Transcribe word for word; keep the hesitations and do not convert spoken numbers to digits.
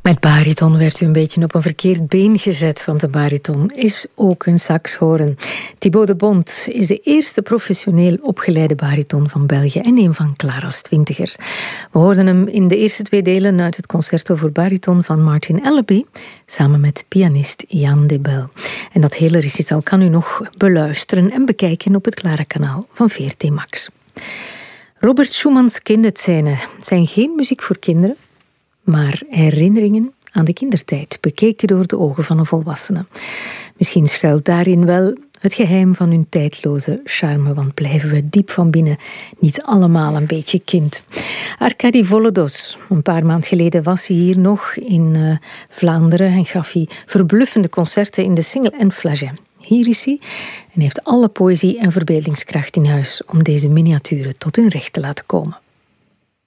Met bariton werd u een beetje op een verkeerd been gezet, want de bariton is ook een saxhoorn. Thibaut de Bont is de eerste professioneel opgeleide bariton van België en een van Clara's twintigers. We hoorden hem in de eerste twee delen uit het concerto voor bariton van Martin Ellerby, samen met pianist Jan de Bel. En dat hele recital kan u nog beluisteren en bekijken op het Clara-kanaal van V R T Max. Robert Schumans kinderscènes zijn geen muziek voor kinderen, maar herinneringen aan de kindertijd, bekeken door de ogen van een volwassene. Misschien schuilt daarin wel het geheim van hun tijdloze charme, want blijven we diep van binnen niet allemaal een beetje kind. Arkady Volodos, een paar maanden geleden was hij hier nog in uh, Vlaanderen en gaf hij verbluffende concerten in de Singel en Flagey. Hier is hij en heeft alle poëzie en verbeeldingskracht in huis om deze miniaturen tot hun recht te laten komen.